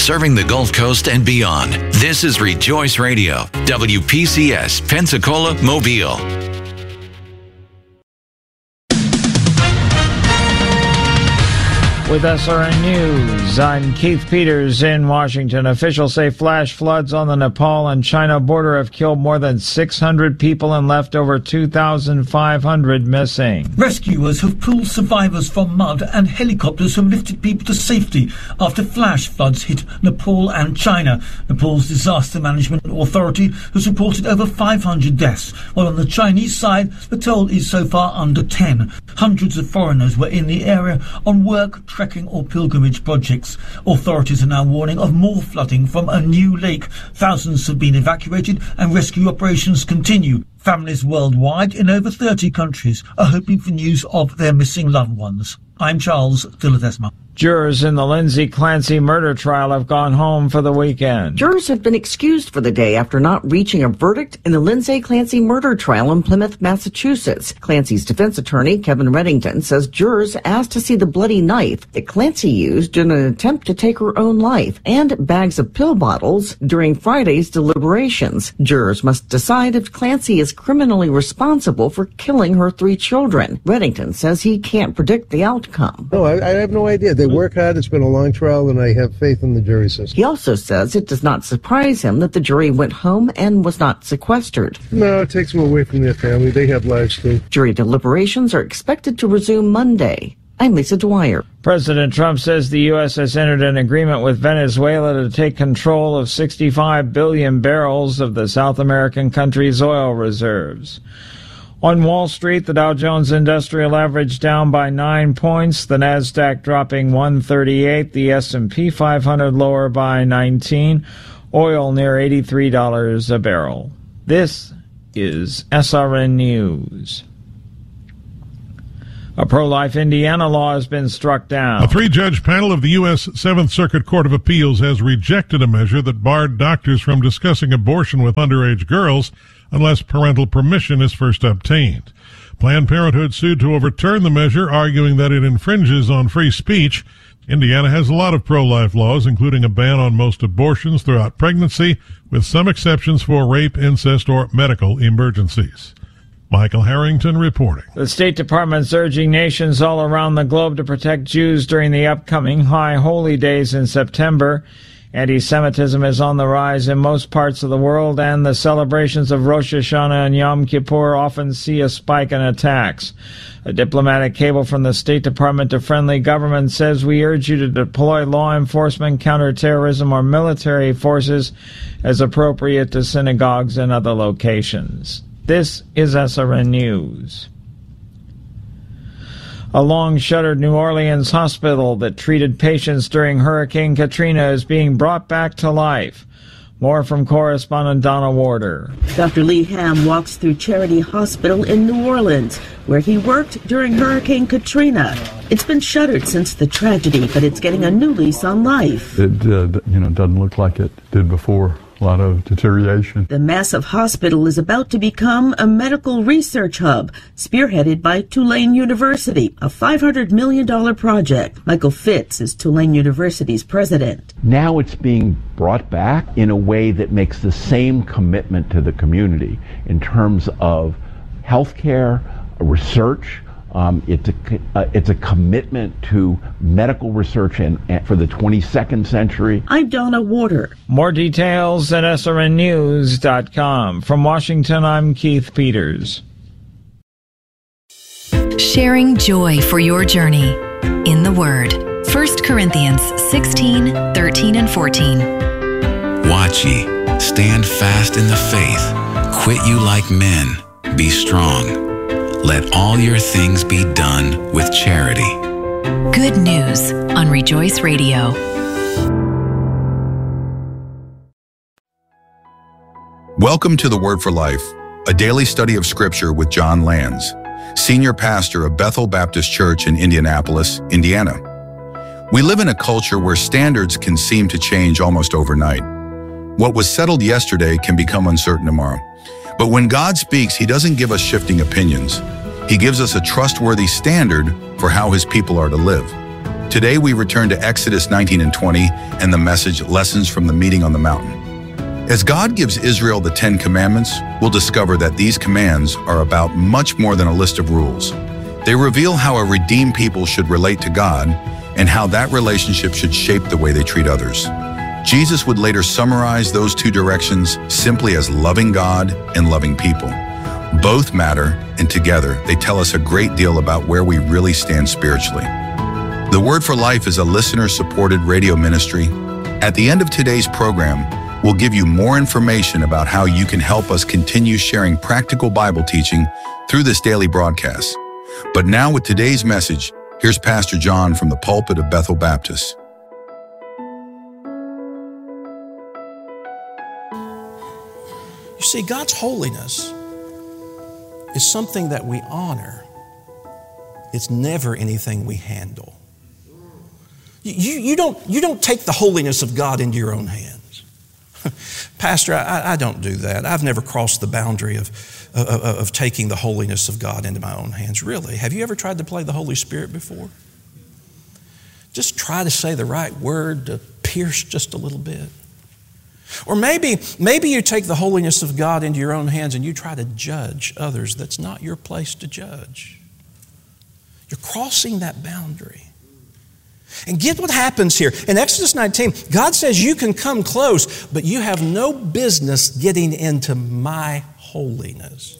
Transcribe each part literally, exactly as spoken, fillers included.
serving the Gulf Coast and beyond. This is Rejoice Radio, W P C S, Pensacola, Mobile. With S R N News, I'm Keith Peters in Washington. Officials say flash floods on the Nepal and China border have killed more than six hundred people and left over two thousand five hundred missing. Rescuers have pulled survivors from mud and helicopters have lifted people to safety after flash floods hit Nepal and China. Nepal's Disaster Management Authority has reported over five hundred deaths, while on the Chinese side, the toll is so far under ten. Hundreds of foreigners were in the area on work, trekking or pilgrimage projects. Authorities are now warning of more flooding from a new lake. Thousands have been evacuated and rescue operations continue. Families worldwide in over thirty countries are hoping for news of their missing loved ones. I'm Charles Dilladesma. Jurors in the Lindsay Clancy murder trial have gone home for the weekend. Jurors have been excused for the day after not reaching a verdict in the Lindsay Clancy murder trial in Plymouth, Massachusetts. Clancy's defense attorney, Kevin Reddington, says jurors asked to see the bloody knife that Clancy used in an attempt to take her own life and bags of pill bottles during Friday's deliberations. Jurors must decide if Clancy is criminally responsible for killing her three children. Reddington says he can't predict the outcome. No, I, I have no idea. They work hard. It's been a long trial, and I have faith in the jury system. He also says it does not surprise him that the jury went home and was not sequestered. No, it takes them away from their family. They have lives, too. Jury deliberations are expected to resume Monday. I'm Lisa Dwyer. President Trump says the U S has entered an agreement with Venezuela to take control of sixty-five billion barrels of the South American country's oil reserves. On Wall Street, the Dow Jones Industrial Average down by nine points, the Nasdaq dropping one thirty-eight, the S and P five hundred lower by nineteen, oil near eighty-three dollars a barrel. This is S R N News. A pro-life Indiana law has been struck down. A three-judge panel of the U S Seventh Circuit Court of Appeals has rejected a measure that barred doctors from discussing abortion with underage girls unless parental permission is first obtained. Planned Parenthood sued to overturn the measure, arguing that it infringes on free speech. Indiana has a lot of pro-life laws, including a ban on most abortions throughout pregnancy, with some exceptions for rape, incest, or medical emergencies. Michael Harrington reporting. The State Department's urging nations all around the globe to protect Jews during the upcoming High Holy Days in September. Anti-Semitism is on the rise in most parts of the world, and the celebrations of Rosh Hashanah and Yom Kippur often see a spike in attacks. A diplomatic cable from the State Department to friendly governments says, "We urge you to deploy law enforcement, counterterrorism, or military forces as appropriate to synagogues and other locations." This is S R N News. A long-shuttered New Orleans hospital that treated patients during Hurricane Katrina is being brought back to life. More from correspondent Donna Warder. Doctor Lee Ham walks through Charity Hospital in New Orleans, where he worked during Hurricane Katrina. It's been shuttered since the tragedy, but it's getting a new lease on life. It uh, you know, doesn't look like it did before. A lot of deterioration. The massive hospital is about to become a medical research hub, spearheaded by Tulane University, a five hundred million dollars project. Michael Fitz is Tulane University's president. Now it's being brought back in a way that makes the same commitment to the community in terms of healthcare, research. Um, it's a uh, it's a commitment to medical research and, and for the twenty-second century. I'm Donna Warder. More details at S R N news dot com. From Washington, I'm Keith Peters. Sharing joy for your journey in the Word. First Corinthians sixteen, thirteen, and fourteen. Watch ye, stand fast in the faith, quit you like men, be strong. Let all your things be done with charity. Good news on Rejoice Radio. Welcome to the Word for Life, a daily study of Scripture with John Lands, Senior Pastor of Bethel Baptist Church in Indianapolis, Indiana. We live in a culture where standards can seem to change almost overnight. What was settled yesterday can become uncertain tomorrow. But when God speaks, He doesn't give us shifting opinions. He gives us a trustworthy standard for how His people are to live. Today we return to Exodus nineteen and twenty and the message, Lessons from the Meeting on the Mountain. As God gives Israel the Ten Commandments, we'll discover that these commands are about much more than a list of rules. They reveal how a redeemed people should relate to God and how that relationship should shape the way they treat others. Jesus would later summarize those two directions simply as loving God and loving people. Both matter, and together they tell us a great deal about where we really stand spiritually. The Word for Life is a listener-supported radio ministry. At the end of today's program, we'll give you more information about how you can help us continue sharing practical Bible teaching through this daily broadcast. But now with today's message, here's Pastor John from the pulpit of Bethel Baptist. You see, God's holiness is something that we honor. It's never anything we handle. You, you, don't, you don't take the holiness of God into your own hands. Pastor, I, I don't do that. I've never crossed the boundary of, of, of taking the holiness of God into my own hands. Really? Have you ever tried to play the Holy Spirit before? Just try to say the right word to pierce just a little bit. Or maybe, maybe you take the holiness of God into your own hands and you try to judge others. That's not your place to judge. You're crossing that boundary. And get what happens here. In Exodus nineteen, God says you can come close, but you have no business getting into my holiness.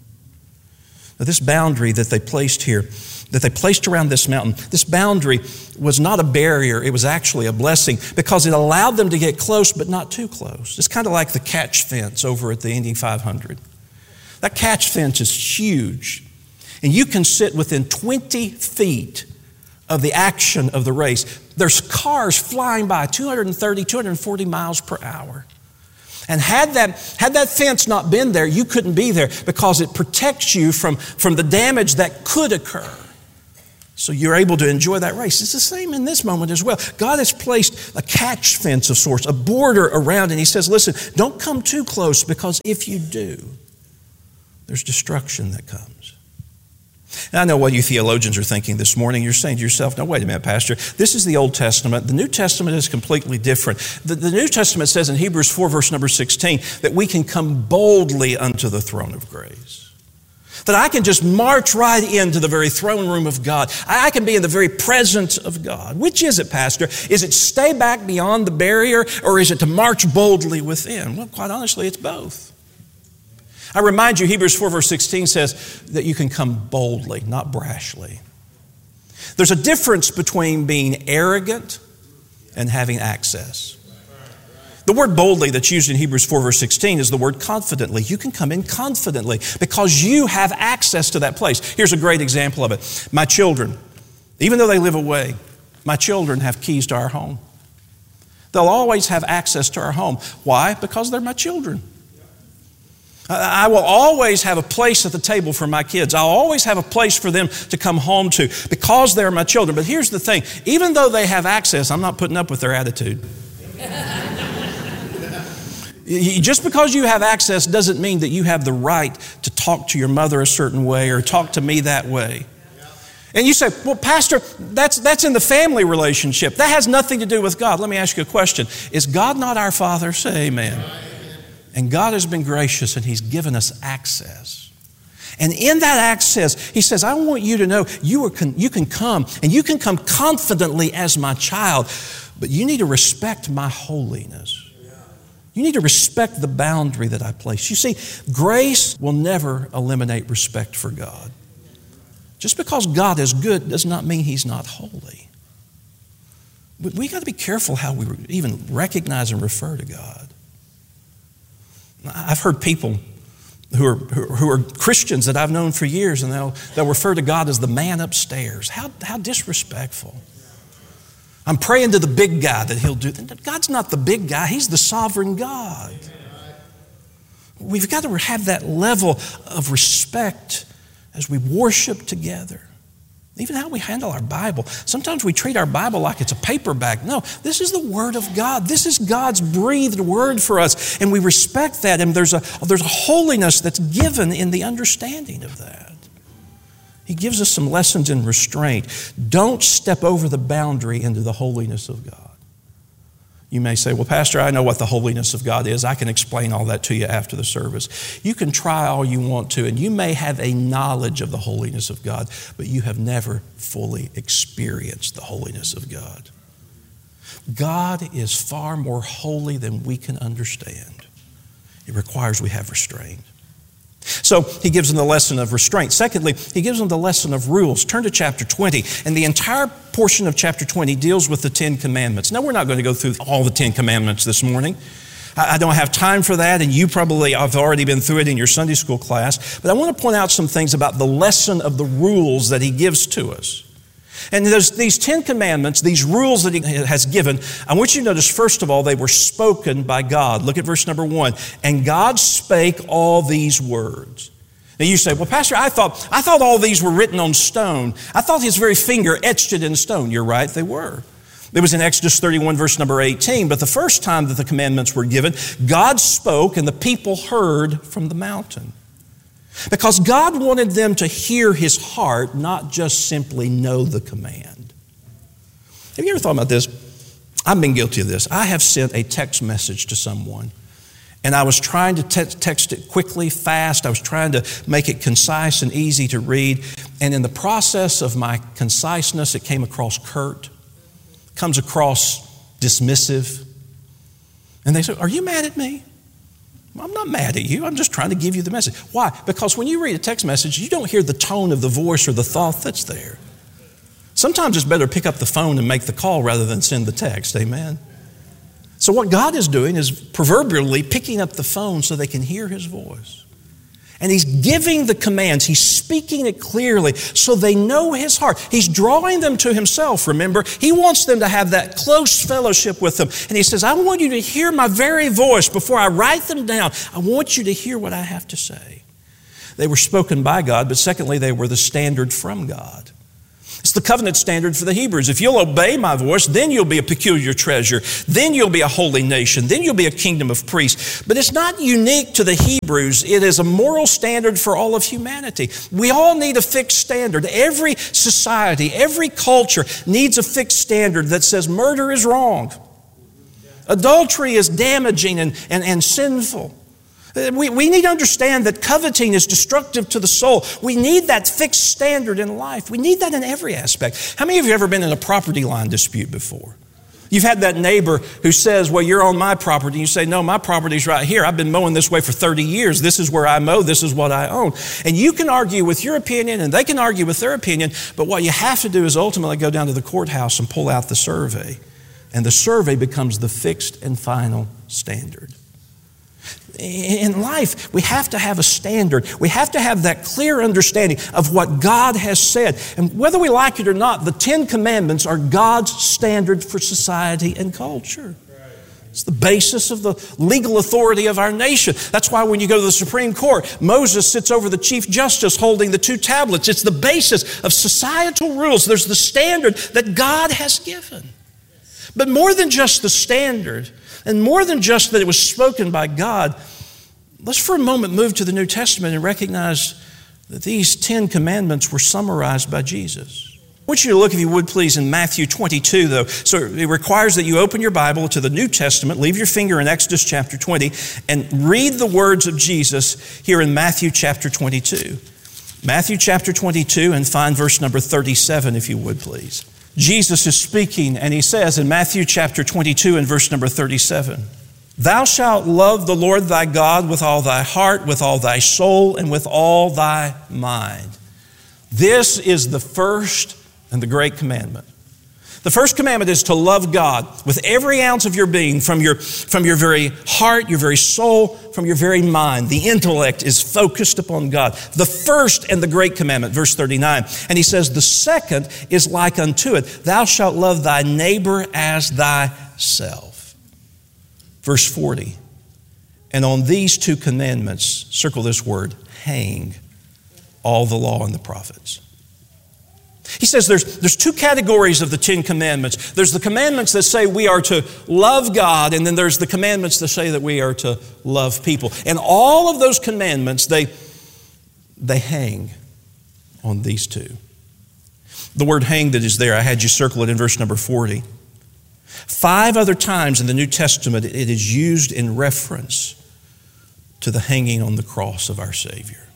Now, this boundary that they placed here, that they placed around this mountain, this boundary was not a barrier, it was actually a blessing because it allowed them to get close, but not too close. It's kind of like the catch fence over at the Indy five hundred. That catch fence is huge, and you can sit within twenty feet of the action of the race. There's cars flying by two hundred thirty, two hundred forty miles per hour. And had that, had that fence not been there, you couldn't be there because it protects you from, from the damage that could occur. So you're able to enjoy that race. It's the same in this moment as well. God has placed a catch fence of sorts, a border around, and He says, listen, don't come too close because if you do, there's destruction that comes. Now, I know what you theologians are thinking this morning. You're saying to yourself, no, wait a minute, Pastor. This is the Old Testament. The New Testament is completely different. The, the New Testament says in Hebrews four, verse number sixteen, that we can come boldly unto the throne of grace. That I can just march right into the very throne room of God. I can be in the very presence of God. Which is it, Pastor? Is it stay back beyond the barrier, or is it to march boldly within? Well, quite honestly, it's both. I remind you, Hebrews four, verse sixteen says that you can come boldly, not brashly. There's a difference between being arrogant and having access. The word boldly that's used in Hebrews four, verse sixteen is the word confidently. You can come in confidently because you have access to that place. Here's a great example of it. My children, even though they live away, my children have keys to our home. They'll always have access to our home. Why? Because they're my children. I will always have a place at the table for my kids. I'll always have a place for them to come home to because they're my children. But here's the thing. Even though they have access, I'm not putting up with their attitude. Just because you have access doesn't mean that you have the right to talk to your mother a certain way or talk to me that way. And you say, well, Pastor, that's, that's in the family relationship. That has nothing to do with God. Let me ask you a question. Is God not our Father? Say amen. And God has been gracious and He's given us access. And in that access, He says, I want you to know you, are con- you can come and you can come confidently as my child, but you need to respect my holiness. You need to respect the boundary that I place. You see, grace will never eliminate respect for God. Just because God is good does not mean He's not holy. But we got to be careful how we even recognize and refer to God. I've heard people who are who are Christians that I've known for years, and they'll they'll refer to God as the man upstairs. How how disrespectful! I'm praying to the big guy that He'll do. God's not the big guy; He's the sovereign God. We've got to have that level of respect as we worship together. Even how we handle our Bible. Sometimes we treat our Bible like it's a paperback. No, this is the Word of God. This is God's breathed word for us. And we respect that. And there's a, there's a holiness that's given in the understanding of that. He gives us some lessons in restraint. Don't step over the boundary into the holiness of God. You may say, well, Pastor, I know what the holiness of God is. I can explain all that to you after the service. You can try all you want to, and you may have a knowledge of the holiness of God, but you have never fully experienced the holiness of God. God is far more holy than we can understand. It requires we have restraint. So he gives them the lesson of restraint. Secondly, he gives them the lesson of rules. Turn to chapter twenty, and the entire portion of chapter twenty deals with the Ten Commandments. Now, we're not going to go through all the Ten Commandments this morning. I don't have time for that, and you probably have already been through it in your Sunday school class. But I want to point out some things about the lesson of the rules that he gives to us. And there's these Ten Commandments, these rules that he has given. I want you to notice, first of all, they were spoken by God. Look at verse number one. And God spake all these words. Now you say, well, Pastor, I thought, I thought all these were written on stone. I thought his very finger etched it in stone. You're right, they were. It was in Exodus thirty-one, verse number eighteen. But the first time that the commandments were given, God spoke and the people heard from the mountain. Because God wanted them to hear his heart, not just simply know the command. Have you ever thought about this? I've been guilty of this. I have sent a text message to someone, and I was trying to te- text it quickly, fast. I was trying to make it concise and easy to read. And in the process of my conciseness, it came across curt, comes across dismissive. And they say, are you mad at me? I'm not mad at you. I'm just trying to give you the message. Why? Because when you read a text message, you don't hear the tone of the voice or the thought that's there. Sometimes it's better to pick up the phone and make the call rather than send the text. Amen? So what God is doing is proverbially picking up the phone so they can hear his voice. And he's giving the commands. He's speaking it clearly so they know his heart. He's drawing them to himself, remember? He wants them to have that close fellowship with him. And he says, I want you to hear my very voice before I write them down. I want you to hear what I have to say. They were spoken by God, but secondly, they were the standard from God. It's the covenant standard for the Hebrews. If you'll obey my voice, then you'll be a peculiar treasure. Then you'll be a holy nation. Then you'll be a kingdom of priests. But it's not unique to the Hebrews. It is a moral standard for all of humanity. We all need a fixed standard. Every society, every culture needs a fixed standard that says murder is wrong. Adultery is damaging and, and, and sinful. We, we need to understand that coveting is destructive to the soul. We need that fixed standard in life. We need that in every aspect. How many of you have ever been in a property line dispute before? You've had that neighbor who says, well, you're on my property. You say, no, my property's right here. I've been mowing this way for thirty years. This is where I mow. This is what I own. And you can argue with your opinion and they can argue with their opinion. But what you have to do is ultimately go down to the courthouse and pull out the survey. And the survey becomes the fixed and final standard. In life, we have to have a standard. We have to have that clear understanding of what God has said. And whether we like it or not, the Ten Commandments are God's standard for society and culture. It's the basis of the legal authority of our nation. That's why when you go to the Supreme Court, Moses sits over the Chief Justice holding the two tablets. It's the basis of societal rules. There's the standard that God has given. But more than just the standard, and more than just that it was spoken by God, let's for a moment move to the New Testament and recognize that these Ten Commandments were summarized by Jesus. I want you to look, if you would please, in Matthew twenty-two, though. So it requires that you open your Bible to the New Testament, leave your finger in Exodus chapter twenty, and read the words of Jesus here in Matthew chapter twenty-two. Matthew chapter twenty-two, and find verse number thirty-seven, if you would please. Jesus is speaking, and he says in Matthew chapter twenty-two and verse number thirty-seven, thou shalt love the Lord thy God with all thy heart, with all thy soul, and with all thy mind. This is the first and the great commandment. The first commandment is to love God with every ounce of your being, from your, from your very heart, your very soul, from your very mind. The intellect is focused upon God. The first and the great commandment, verse thirty-nine. And he says, the second is like unto it. Thou shalt love thy neighbor as thyself. Verse forty. And on these two commandments, circle this word, hang all the law and the prophets. He says there's, there's two categories of the Ten Commandments. There's the commandments that say we are to love God, and then there's the commandments that say that we are to love people. And all of those commandments, they, they hang. on these two. The word hang that is there, I had you circle it in verse number forty. Five other times in the New Testament it is used in reference to the hanging on the cross of our Savior.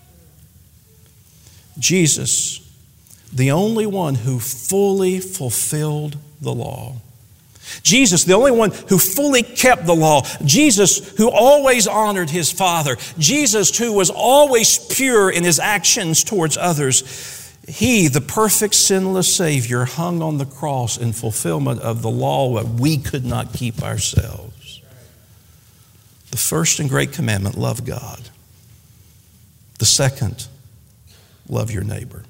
Jesus, the only one who fully fulfilled the law. Jesus, the only one who fully kept the law. Jesus, who always honored his Father. Jesus, who was always pure in his actions towards others. He, the perfect sinless Savior, hung on the cross in fulfillment of the law that we could not keep ourselves. The first and great commandment, love God. The second, love your neighbor.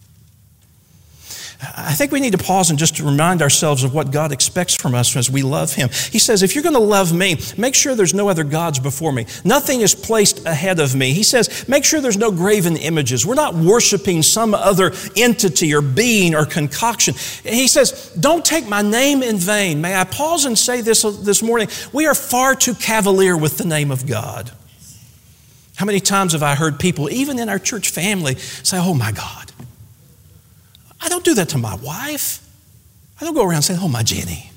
I think we need to pause and just to remind ourselves of what God expects from us as we love Him. He says, if you're going to love me, make sure there's no other gods before me. Nothing is placed ahead of me. He says, make sure there's no graven images. We're not worshiping some other entity or being or concoction. He says, don't take my name in vain. May I pause and say this this morning? We are far too cavalier with the name of God. How many times have I heard people, even in our church family, say, oh my God. I don't do that to my wife. I don't go around saying, oh, my Jenny.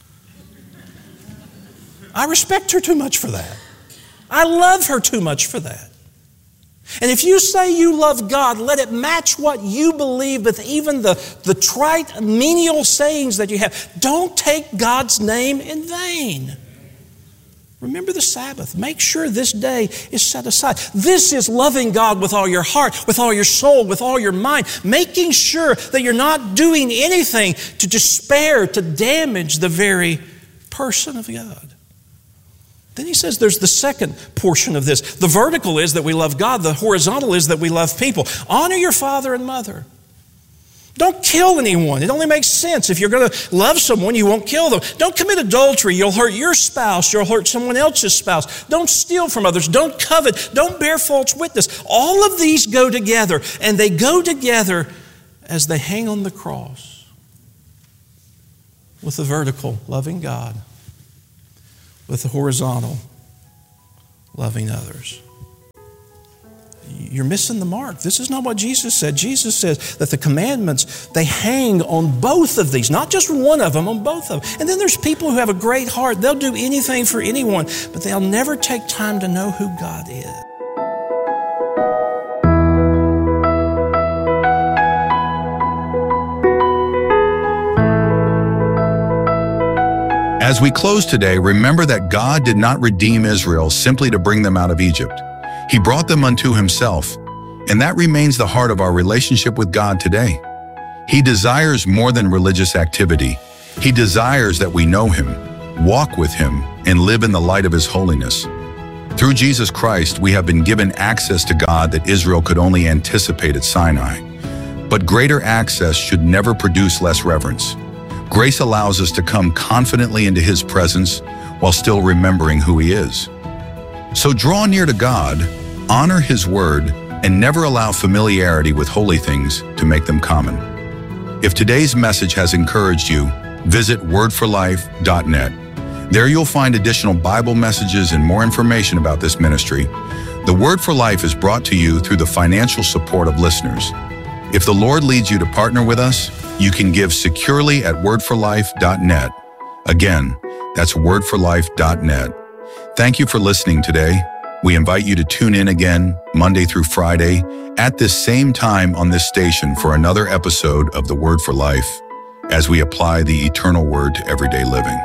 I respect her too much for that. I love her too much for that. And if you say you love God, let it match what you believe with even the, the trite, menial sayings that you have. Don't take God's name in vain. Remember the Sabbath. Make sure this day is set aside. This is loving God with all your heart, with all your soul, with all your mind. Making sure that you're not doing anything to despair, to damage the very person of God. Then he says there's the second portion of this. The vertical is that we love God. The horizontal is that we love people. Honor your father and mother. Don't kill anyone. It only makes sense. If you're going to love someone, you won't kill them. Don't commit adultery. You'll hurt your spouse. You'll hurt someone else's spouse. Don't steal from others. Don't covet. Don't bear false witness. All of these go together, and they go together as they hang on the cross with the vertical, loving God, with the horizontal, loving others. You're missing the mark. This is not what Jesus said. Jesus says that the commandments, they hang on both of these, not just one of them, on both of them. And then there's people who have a great heart. They'll do anything for anyone, but they'll never take time to know who God is. As we close today, remember that God did not redeem Israel simply to bring them out of Egypt. He brought them unto himself, and that remains the heart of our relationship with God today. He desires more than religious activity. He desires that we know him, walk with him, and live in the light of his holiness. Through Jesus Christ, we have been given access to God that Israel could only anticipate at Sinai. But greater access should never produce less reverence. Grace allows us to come confidently into his presence while still remembering who he is. So draw near to God, honor his word, and never allow familiarity with holy things to make them common. If today's message has encouraged you, visit word for life dot net. There you'll find additional Bible messages and more information about this ministry. The Word for Life is brought to you through the financial support of listeners. If the Lord leads you to partner with us, you can give securely at word for life dot net. Again, that's word for life dot net. Thank you for listening today. We invite you to tune in again Monday through Friday at this same time on this station for another episode of The Word for Life as we apply the eternal word to everyday living.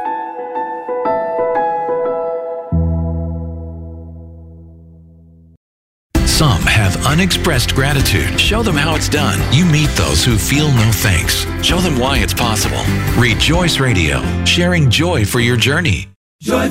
Some have unexpressed gratitude. Show them how it's done. You meet those who feel no thanks. Show them why it's possible. Rejoice Radio, sharing joy for your journey. Joy